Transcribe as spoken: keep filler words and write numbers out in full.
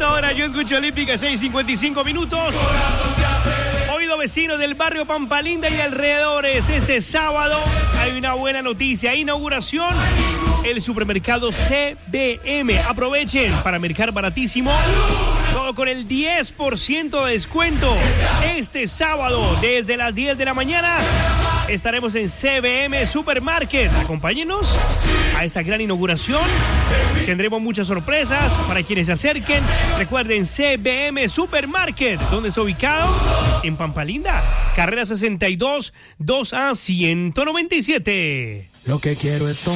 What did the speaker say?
esta hora yo escucho Olímpica, seis cincuenta y cinco minutos. Oído vecino del barrio Pampalinda y alrededores. Este sábado hay una buena noticia. Inauguración el supermercado C B M. Aprovechen para mercar baratísimo. Todo con el diez por ciento de descuento. Este sábado desde las diez de la mañana estaremos en C B M Supermarket. Acompáñenos a esta gran inauguración. Tendremos muchas sorpresas para quienes se acerquen. Recuerden, C B M Supermarket. ¿Dónde está ubicado? En Pampalinda. Carrera sesenta y dos, dos A ciento noventa y siete. Lo que quiero es tomar.